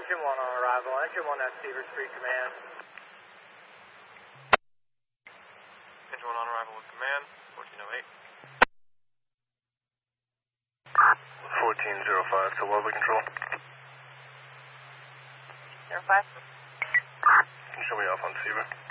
Engine 1 on arrival. Engine 1 at Seaver Street Command. Engine 1 on arrival with command, 1408. 1405 to Lovely Control. 05. Can you show me off on Seaver?